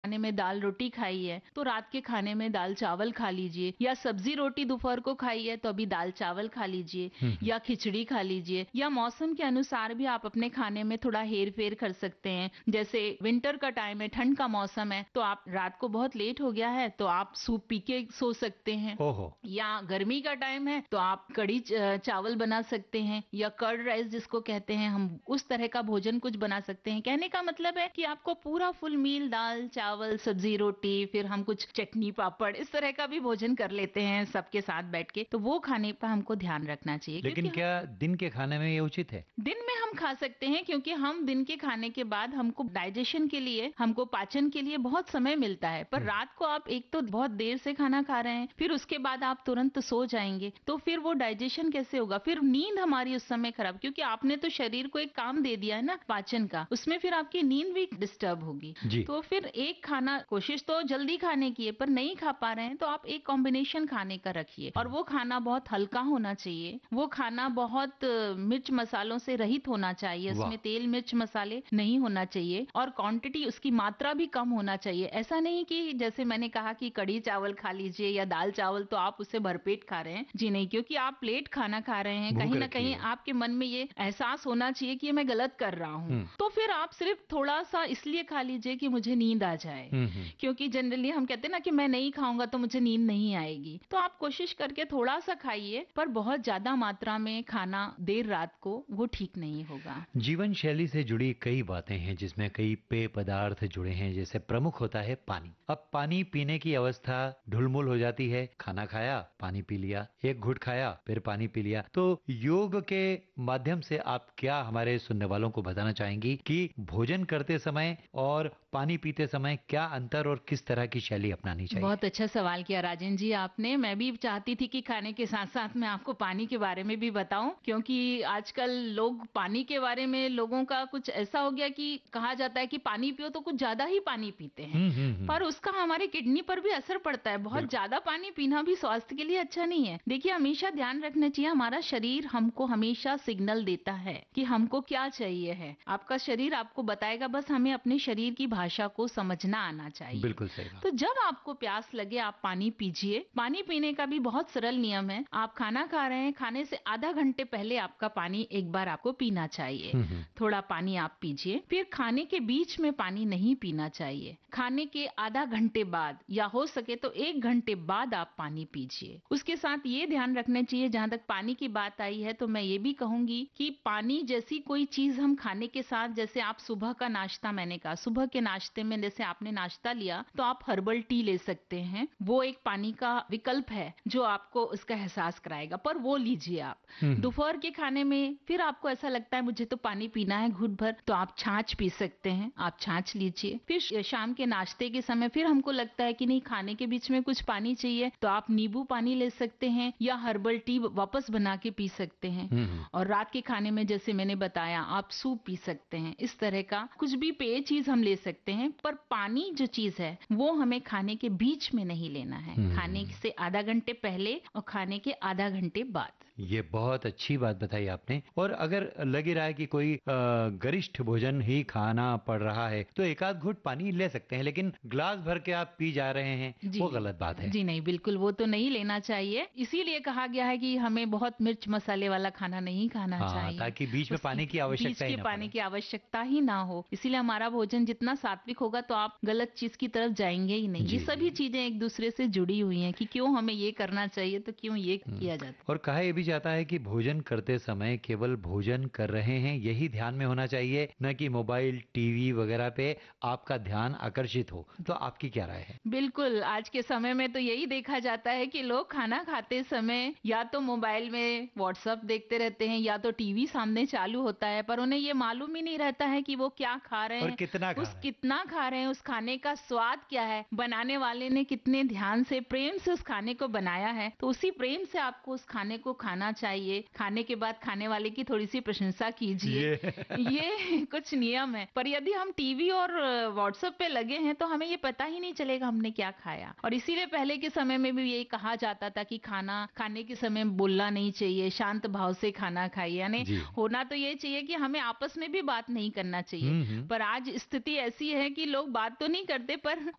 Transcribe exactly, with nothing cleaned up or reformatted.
में दाल रोटी खाई है तो रात के खाने में दाल चावल खा लीजिए, या सब्जी रोटी दोपहर को खाई है तो अभी दाल चावल खा लीजिए या खिचड़ी खा लीजिए। या मौसम के अनुसार भी आप अपने खाने में थोड़ा हेर फेर कर सकते हैं। जैसे विंटर का टाइम है, ठंड का मौसम है, तो आप रात को बहुत लेट हो गया है तो आप सूप पी के सो सकते हैं। ओहो। या गर्मी का टाइम है तो आप कढ़ी चावल बना सकते हैं, या कर्ड राइस जिसको कहते हैं, हम उस तरह का भोजन कुछ बना सकते हैं। कहने का मतलब है कि आपको पूरा फुल मील दाल चावल सब्जी रोटी, फिर हम कुछ चटनी पापड़ इस तरह का भी भोजन कर लेते हैं सबके साथ बैठ के, तो वो खाने पर हमको ध्यान रखना चाहिए। लेकिन क्या दिन के खाने में ये उचित है? दिन में हम खा सकते हैं, क्योंकि हम दिन के खाने के बाद हमको डाइजेशन के लिए, हमको पाचन के लिए बहुत समय मिलता है। पर रात को आप एक तो बहुत देर से खाना खा रहे हैं, फिर उसके बाद आप तुरंत सो जाएंगे, तो फिर वो डाइजेशन कैसे होगा? फिर नींद हमारी उस समय खराब, क्योंकि आपने तो शरीर को एक काम दे दिया है ना पाचन का, उसमें फिर आपकी नींद भी डिस्टर्ब होगी। तो फिर एक खाना, कोशिश तो जल्दी खाने की है, पर नहीं खा पा रहे हैं तो आप एक कॉम्बिनेशन खाने का रखिए, और वो खाना बहुत हल्का होना चाहिए। वो खाना बहुत मिर्च मसालों से रहित होना चाहिए, उसमें तेल मिर्च मसाले नहीं होना चाहिए, और क्वांटिटी उसकी मात्रा भी कम होना चाहिए। ऐसा नहीं कि जैसे मैंने कहा कि कढ़ी चावल खा लीजिए या दाल चावल तो आप उसे भरपेट खा रहे हैं, जी नहीं, क्योंकि आप प्लेट खाना खा रहे हैं, कहीं ना कहीं आपके मन में ये एहसास होना चाहिए कि मैं गलत कर रहा हूँ, तो फिर आप सिर्फ थोड़ा सा इसलिए खा लीजिए कि मुझे नींद आ जाए, क्योंकि जनरली हम कहते हैं ना कि मैं नहीं खाऊंगा तो मुझे नींद नहीं आएगी। तो आप कोशिश करके थोड़ा सा खाइए, पर बहुत ज्यादा मात्रा में खाना देर रात को वो ठीक नहीं होगा। जीवन शैली से जुड़ी कई बातें हैं जिसमें कई पेय पदार्थ जुड़े हैं, जैसे प्रमुख होता है पानी। अब पानी पीने की अवस्था ढुलमुल हो जाती है, खाना खाया पानी पी लिया, एक घुट खाया फिर पानी पी लिया। तो योग के माध्यम से आप क्या हमारे सुनने वालों को बताना चाहेंगी कि भोजन करते समय और पानी पीते समय क्या अंतर और किस तरह की शैली अपनानी चाहिए? बहुत अच्छा सवाल किया राजेंद्र जी आपने। मैं भी चाहती थी कि खाने के साथ साथ मैं आपको पानी के बारे में भी बताऊं, क्योंकि आजकल लोग पानी के बारे में, लोगों का कुछ ऐसा हो गया कि कहा जाता है कि पानी पियो तो कुछ ज्यादा ही पानी पीते हैं, हुँ, हुँ, हुँ। पर उसका हमारे किडनी पर भी असर पड़ता है। बहुत ज्यादा पानी पीना भी स्वास्थ्य के लिए अच्छा नहीं है। देखिए, हमेशा ध्यान रखना चाहिए, हमारा शरीर हमको हमेशा सिग्नल देता है कि हमको क्या चाहिए है। आपका शरीर आपको बताएगा, बस हमें अपने शरीर की भाषा को समझना आना चाहिए। बिल्कुल सही बात। तो जब आपको प्यास लगे आप पानी पीजिए। पानी पीने का भी बहुत सरल नियम है। आप खाना खा रहे हैं, खाने से आधा घंटे पहले आपका पानी एक बार आपको पीना चाहिए। थोड़ा पानी आप पीजिए, फिर खाने के बीच में पानी नहीं पीना चाहिए। खाने के आधा घंटे बाद या हो सके तो एक घंटे बाद आप पानी पीजिए। उसके साथ ये ध्यान रखना चाहिए, जहां तक पानी की बात आई है तो मैं ये भी कहूंगी कि पानी जैसी कोई चीज हम खाने के साथ, जैसे आप सुबह का नाश्ता, मैंने कहा सुबह के नाश्ते में जैसे आपने नाश्ता लिया तो आप हर्बल टी ले सकते हैं, वो एक पानी का विकल्प है जो आपको उसका एहसास कराएगा, पर वो लीजिए आप। दोपहर के खाने में फिर आपको ऐसा लगता है मुझे तो पानी पीना है घुट भर, तो आप छाछ पी सकते हैं, आप छाछ लीजिए। फिर शाम के नाश्ते के समय फिर हमको लगता है कि नहीं, खाने के बीच में कुछ पानी चाहिए, तो आप नींबू पानी ले सकते हैं या हर्बल टी वापस बना के पी सकते हैं। और रात के खाने में जैसे मैंने बताया आप सूप पी सकते हैं। इस तरह का कुछ भी पेय चीज हम ले सकते हैं, पर पानी जो चीज है वो हमें खाने के बीच में नहीं लेना है, खाने से आधा घंटे पहले और खाने के आधा घंटे बाद। ये बहुत अच्छी बात बताई आपने। और अगर लग ही रहा है कि कोई गरिष्ठ भोजन ही खाना पड़ रहा है तो एक आध घुट पानी ले सकते हैं, लेकिन ग्लास भर के आप पी जा रहे हैं, वो गलत बात है। जी नहीं, बिल्कुल वो तो नहीं लेना चाहिए। इसीलिए कहा गया है कि हमें बहुत मिर्च मसाले वाला खाना नहीं खाना हाँ, चाहिए, ताकि बीच में पानी की आवश्यकता ही ना पानी की आवश्यकता ही ना हो। इसीलिए हमारा भोजन जितना सात्विक होगा तो आप गलत चीज की तरफ जाएंगे ही नहीं। ये सभी चीजें एक दूसरे से जुड़ी हुई हैं कि क्यों हमें ये करना चाहिए तो क्यों ये किया जाता है। और कहा यह भी जाता है कि भोजन करते समय केवल भोजन कर रहे हैं यही ध्यान में होना चाहिए, न कि मोबाइल टीवी वगैरह पे आपका ध्यान आकर्षित हो। तो आपकी क्या राय है? बिल्कुल, आज के समय में तो यही देखा जाता है कि लोग खाना खाते समय या तो मोबाइल में व्हाट्सएप देखते रहते हैं या तो टीवी सामने चालू होता है, पर उन्हें ये मालूम ही नहीं रहता है कि वो क्या खा रहे हैं और कितना खा उस रहे हैं। कितना खा रहे हैं, उस खाने का स्वाद क्या है, बनाने वाले ने कितने ध्यान से प्रेम से उस खाने को बनाया है। तो उसी प्रेम से आपको उस खाने को खाना चाहिए। खाने के बाद खाने वाले की थोड़ी सी प्रशंसा कीजिए। ये, ये कुछ नियम है। पर यदि हम टीवी और व्हाट्सएप पे लगे हैं तो हमें ये पता ही नहीं चलेगा हमने क्या खाया। और इसीलिए पहले के समय में भी यही कहा जाता था कि खाना खाने के समय बोलना नहीं चाहिए, शांत भाव से खाना खाइए। यानी होना तो ये चाहिए कि हमें आपस में भी बात नहीं करना चाहिए। पर आज स्थिति ऐसी है कि लोग बात तो नहीं करते पर